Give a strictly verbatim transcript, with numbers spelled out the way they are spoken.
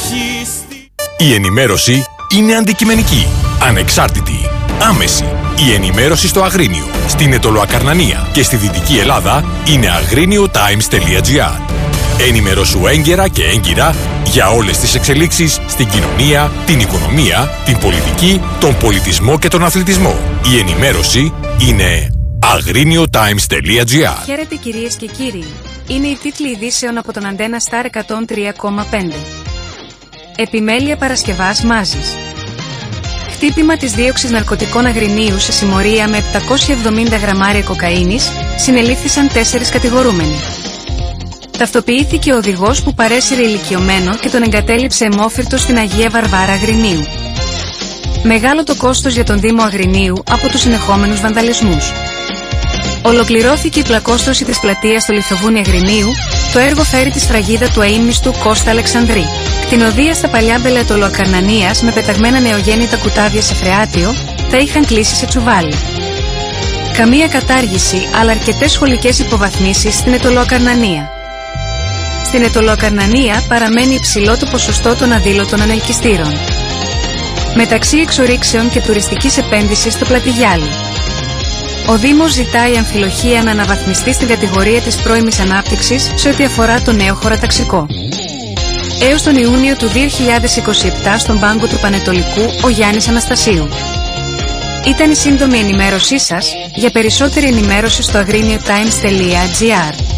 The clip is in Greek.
Η ενημέρωση είναι αντικειμενική, ανεξάρτητη, άμεση. Η ενημέρωση στο Αγρίνιο, στην Αιτωλοακαρνανία και στη Δυτική Ελλάδα είναι αγρίνιο τάιμς τελεία τζι άρ. Ενημερώσου έγκαιρα και έγκυρα για όλες τις εξελίξεις στην κοινωνία, την οικονομία, την πολιτική, τον πολιτισμό και τον αθλητισμό. Η ενημέρωση είναι αγρίνιο τάιμς τελεία τζι άρ. Χαίρετε κυρίες και κύριοι. Είναι οι τίτλοι ειδήσεων από τον Αντένα Σταρ εκατόν τρία κόμμα πέντε. Επιμέλεια Παρασκευάς Μάζης. Χτύπημα της δίωξης ναρκωτικών Αγρινίου σε συμμορία με επτακόσια εβδομήντα γραμμάρια κοκαίνης, συνελήφθησαν τέσσερις κατηγορούμενοι. Ταυτοποιήθηκε ο οδηγός που παρέσυρε ηλικιωμένο και τον εγκατέλειψε αιμόφυρτο στην Αγία Βαρβάρα Αγρινίου. Μεγάλο το κόστος για τον Δήμο Αγρινίου από τους συνεχόμενους βανδαλισμούς. Ολοκληρώθηκε η πλακόστρωση της πλατείας στο Λιθοβούνι Αγρινίου, το έργο φέρει τη σφραγίδα του αείμνηστου Κώστα Αλεξανδρή. Κτηνοδεία στα παλιά Αιτωλοακαρνανίας με πεταγμένα νεογέννητα κουτάβια σε φρεάτιο, τα είχαν κλείσει σε τσουβάλι. Καμία κατάργηση, αλλά αρκετές σχολικές υποβαθμίσεις στην Αιτωλοακαρνανία. Στην Αιτωλοακαρνανία παραμένει υψηλό το ποσοστό των αδήλωτων ανελκυστήρων. Μεταξύ εξορίξεων και τουριστικής επένδυσης στο Πλατιγιάλι. Ο Δήμος ζητάει αμφιλοχεία να αναβαθμιστεί στην κατηγορία της πρώιμης ανάπτυξης σε ό,τι αφορά το νέο χωροταξικό. Έως τον Ιούνιο του δύο χιλιάδες είκοσι επτά στον πάγκο του Πανετολικού ο Γιάννης Αναστασίου. Ήταν η σύντομη ενημέρωσή σας. Για περισσότερη ενημέρωση στο αγρίνιο τάιμς τελεία τζι άρ.